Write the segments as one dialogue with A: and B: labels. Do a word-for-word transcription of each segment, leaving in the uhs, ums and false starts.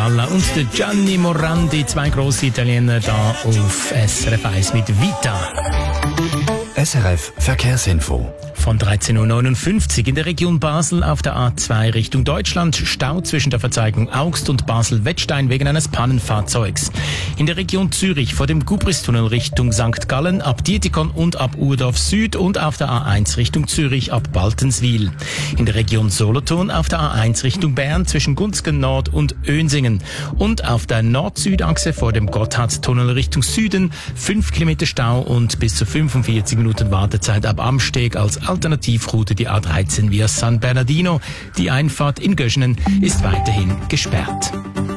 A: Dalla und der Gianni Morandi, zwei grosse Italiener da auf S R F eins mit Vita.
B: S R F Verkehrsinfo.
A: Von dreizehn Uhr neunundfünfzig in der Region Basel auf der A zwei Richtung Deutschland. Stau zwischen der Verzweigung Augst und Basel-Wettstein wegen eines Pannenfahrzeugs. In der Region Zürich vor dem Gubristunnel Richtung Sankt Gallen ab Dietikon und ab Urdorf Süd und auf der A eins Richtung Zürich ab Baltenswil. In der Region Solothurn auf der A eins Richtung Bern zwischen Gunzgen Nord und Önsingen. Und auf der Nord-Süd-Achse vor dem Gotthardtunnel Richtung Süden fünf Kilometer Stau und bis zu fünfundvierzig Minuten Wartezeit ab Amsteg als Alternativroute die A dreizehn via San Bernardino. Die Einfahrt in Göschenen ist weiterhin gesperrt.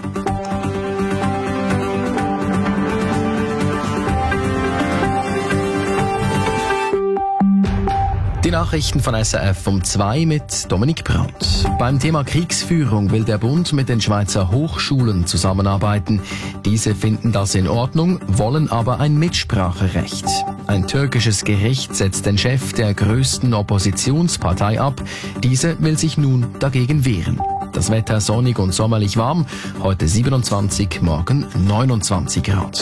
B: Die Nachrichten von S R F um zwei mit Dominik Brandt. Beim Thema Kriegsführung will der Bund mit den Schweizer Hochschulen zusammenarbeiten. Diese finden das in Ordnung, wollen aber ein Mitspracherecht. Ein türkisches Gericht setzt den Chef der größten Oppositionspartei ab. Diese will sich nun dagegen wehren. Das Wetter sonnig und sommerlich warm. Heute siebenundzwanzig, morgen neunundzwanzig Grad.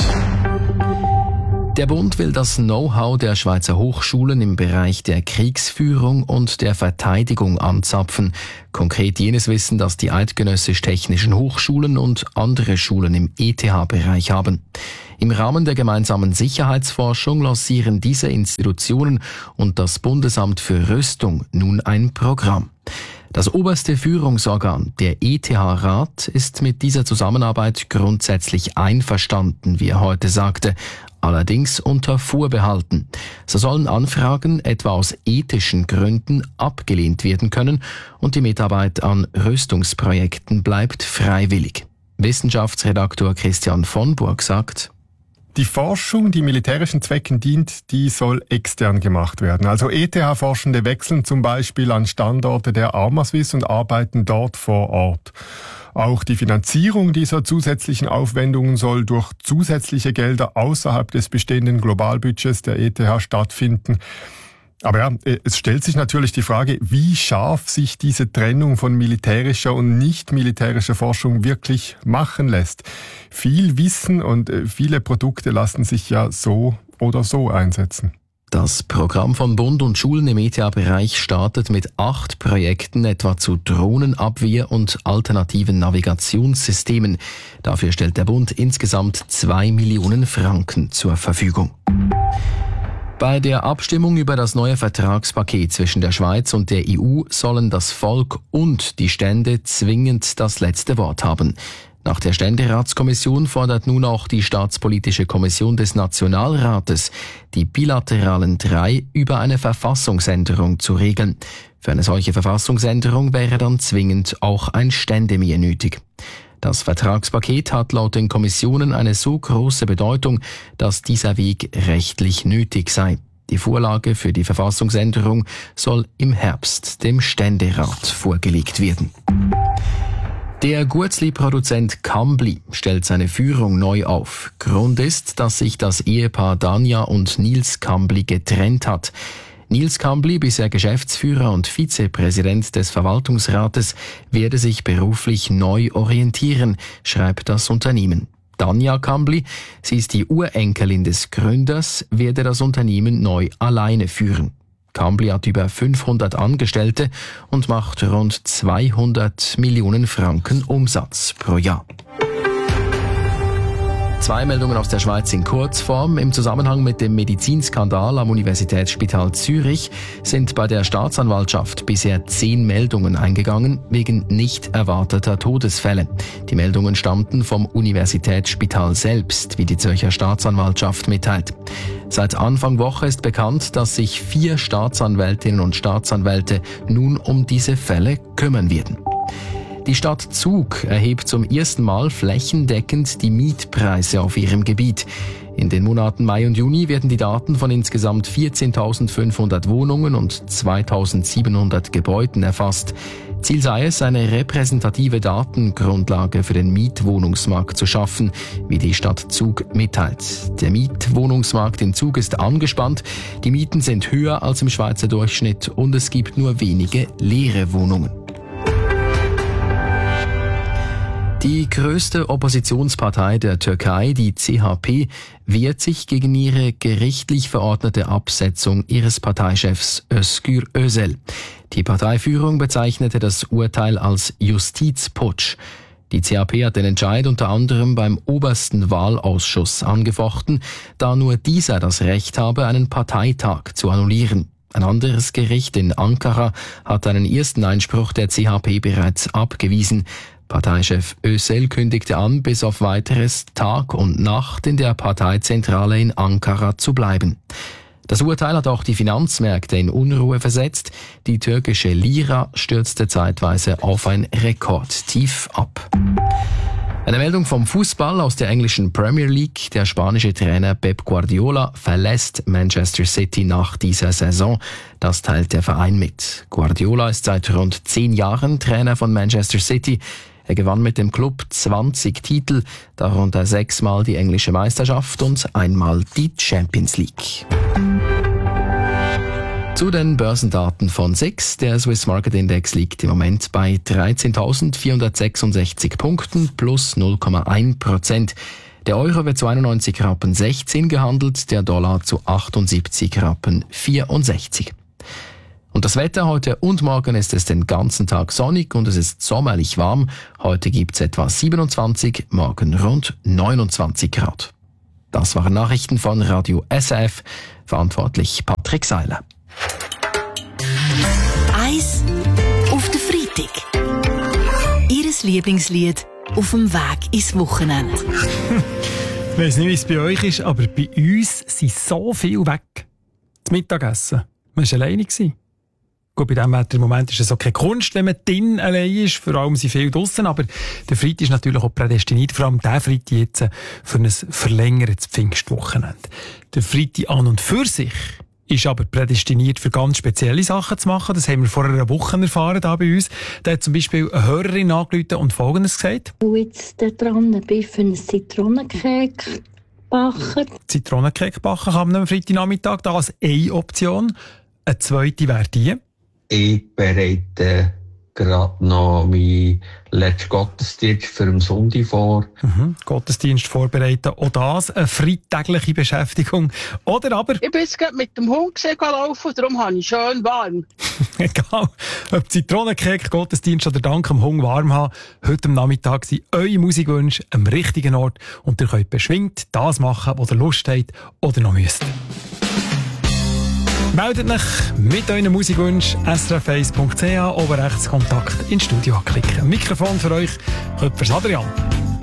B: Der Bund will das Know-how der Schweizer Hochschulen im Bereich der Kriegsführung und der Verteidigung anzapfen. Konkret jenes Wissen, das die eidgenössisch-technischen Hochschulen und andere Schulen im E T H-Bereich haben. Im Rahmen der gemeinsamen Sicherheitsforschung lancieren diese Institutionen und das Bundesamt für Rüstung nun ein Programm. Das oberste Führungsorgan, der E T H-Rat, ist mit dieser Zusammenarbeit grundsätzlich einverstanden, wie er heute sagte, allerdings unter Vorbehalten. So sollen Anfragen etwa aus ethischen Gründen abgelehnt werden können und die Mitarbeit an Rüstungsprojekten bleibt freiwillig. Wissenschaftsredaktor Christian von Burg sagt:
C: Die Forschung, die militärischen Zwecken dient, die soll extern gemacht werden. Also E T H-Forschende wechseln zum Beispiel an Standorte der Armaswiss und arbeiten dort vor Ort. Auch die Finanzierung dieser zusätzlichen Aufwendungen soll durch zusätzliche Gelder außerhalb des bestehenden Globalbudgets der E T H stattfinden. Aber ja, es stellt sich natürlich die Frage, wie scharf sich diese Trennung von militärischer und nicht militärischer Forschung wirklich machen lässt. Viel Wissen und viele Produkte lassen sich ja so oder so einsetzen.
B: Das Programm von Bund und Schulen im E T H-Bereich startet mit acht Projekten etwa zu Drohnenabwehr und alternativen Navigationssystemen. Dafür stellt der Bund insgesamt zwei Millionen Franken zur Verfügung. Bei der Abstimmung über das neue Vertragspaket zwischen der Schweiz und der E U sollen das Volk und die Stände zwingend das letzte Wort haben. Nach der Ständeratskommission fordert nun auch die Staatspolitische Kommission des Nationalrates, die bilateralen drei über eine Verfassungsänderung zu regeln. Für eine solche Verfassungsänderung wäre dann zwingend auch ein Ständemehr nötig. Das Vertragspaket hat laut den Kommissionen eine so große Bedeutung, dass dieser Weg rechtlich nötig sei. Die Vorlage für die Verfassungsänderung soll im Herbst dem Ständerat vorgelegt werden. Der Guetzli-Produzent Kambly stellt seine Führung neu auf. Grund ist, dass sich das Ehepaar Danja und Nils Kambly getrennt hat. Nils Kambly, bisher Geschäftsführer und Vizepräsident des Verwaltungsrates, werde sich beruflich neu orientieren, schreibt das Unternehmen. Danja Kambly, sie ist die Urenkelin des Gründers, werde das Unternehmen neu alleine führen. Kambly hat über fünfhundert Angestellte und macht rund zweihundert Millionen Franken Umsatz pro Jahr. Zwei Meldungen aus der Schweiz in Kurzform. Im Zusammenhang mit dem Medizinskandal am Universitätsspital Zürich sind bei der Staatsanwaltschaft bisher zehn Meldungen eingegangen wegen nicht erwarteter Todesfälle. Die Meldungen stammten vom Universitätsspital selbst, wie die Zürcher Staatsanwaltschaft mitteilt. Seit Anfang Woche ist bekannt, dass sich vier Staatsanwältinnen und Staatsanwälte nun um diese Fälle kümmern werden. Die Stadt Zug erhebt zum ersten Mal flächendeckend die Mietpreise auf ihrem Gebiet. In den Monaten Mai und Juni werden die Daten von insgesamt vierzehntausendfünfhundert Wohnungen und zweitausendsiebenhundert Gebäuden erfasst. Ziel sei es, eine repräsentative Datengrundlage für den Mietwohnungsmarkt zu schaffen, wie die Stadt Zug mitteilt. Der Mietwohnungsmarkt in Zug ist angespannt, die Mieten sind höher als im Schweizer Durchschnitt und es gibt nur wenige leere Wohnungen. Die größte Oppositionspartei der Türkei, die C H P, wehrt sich gegen ihre gerichtlich verordnete Absetzung ihres Parteichefs Özgür Özel. Die Parteiführung bezeichnete das Urteil als Justizputsch. Die C H P hat den Entscheid unter anderem beim obersten Wahlausschuss angefochten, da nur dieser das Recht habe, einen Parteitag zu annullieren. Ein anderes Gericht in Ankara hat einen ersten Einspruch der C H P bereits abgewiesen. Parteichef Özel kündigte an, bis auf weiteres Tag und Nacht in der Parteizentrale in Ankara zu bleiben. Das Urteil hat auch die Finanzmärkte in Unruhe versetzt. Die türkische Lira stürzte zeitweise auf ein Rekordtief ab. Eine Meldung vom Fußball aus der englischen Premier League. Der spanische Trainer Pep Guardiola verlässt Manchester City nach dieser Saison. Das teilt der Verein mit. Guardiola ist seit rund zehn Jahren Trainer von Manchester City. Er gewann mit dem Club zwanzig Titel, darunter sechsmal die englische Meisterschaft und einmal die Champions League. Zu den Börsendaten von S I X. Der Swiss Market Index liegt im Moment bei dreizehntausendvierhundertsechsundsechzig Punkten plus null Komma eins Prozent. Der Euro wird zu einundneunzig Rappen sechzehn gehandelt, der Dollar zu achtundsiebzig Rappen vierundsechzig. Und das Wetter heute und morgen ist es den ganzen Tag sonnig und es ist sommerlich warm. Heute gibt es etwa siebenundzwanzig, morgen rund neunundzwanzig Grad. Das waren Nachrichten von Radio S R F, verantwortlich Patrick Seiler.
D: Eis auf den Freitag. Ihres Lieblingslied auf dem Weg ins Wochenende.
E: Ich weiss nicht, wie es bei euch ist, aber bei uns sind so viel weg. Das Mittagessen. Man war alleine. Gut, bei diesem Wetter im Moment ist es auch keine Kunst, wenn man drin allein ist. Vor allem sind viele draussen. Aber der Freitag ist natürlich auch prädestiniert. Vor allem der Freitag jetzt für ein verlängertes Pfingstwochenende. Der Freitag an und für sich ist aber prädestiniert für ganz spezielle Sachen zu machen. Das haben wir vor einer Woche erfahren hier bei uns. Da hat zum Beispiel eine Hörerin angerufen und Folgendes gesagt.
F: Ich bin jetzt da dran bin für einen Zitronencake backen.
E: Zitronencake backen kann man am Freitagnachmittag. Das als eine Option. Eine zweite wäre die.
G: Ich bereite gerade noch meinen letzten Gottesdienst für den Sonntag vor.
E: Mhm. Gottesdienst vorbereiten, auch das eine freitägliche Beschäftigung. Oder aber...
H: Ich bin jetzt gerade mit dem Hund laufen, darum habe ich schön warm.
E: Egal, ob Zitronencake, Gottesdienst oder Dank am Hund warm haben, heute am Nachmittag sind eure Musikwünsche am richtigen Ort und ihr könnt beschwingt das machen, was ihr Lust habt oder noch müsst. Meldet euch mit euren Musikwünschen s r f eins punkt c h, oben rechts Kontakt ins Studio anklicken. Mikrofon für euch, Köpfers Adrian.